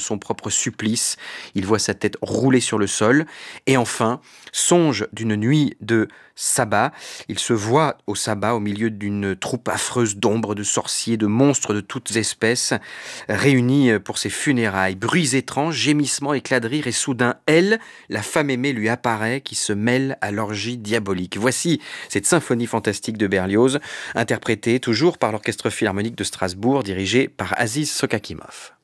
son propre supplice. Il voit sa tête rouler sur le sol. Et enfin, songe d'une nuit de sabbat. Il se voit au sabbat au milieu d'une troupe affreuse d'ombres, de sorciers, de monstres de toutes espèces, réunis pour ses funérailles. Bruits étranges, gémissements, éclats de rire, et soudain, elle, la femme aimée, lui apparaît, qui se mêle à l'orgie diabolique. Voici cette symphonie fantastique de Berlioz, interprétée toujours par l'Orchestre Philharmonique de Strasbourg, dirigé par Aziz Sokakimov.